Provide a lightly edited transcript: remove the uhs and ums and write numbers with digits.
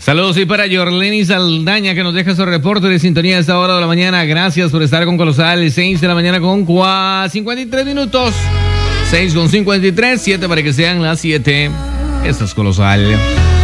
Saludos y para Yorleni Saldaña, que nos deja su reporte de sintonía a esta hora de la mañana. Gracias por estar con Colosal. 6 de la mañana con 53 minutos. 6 con 53, 7 para que sean las 7. Esta es Colosal.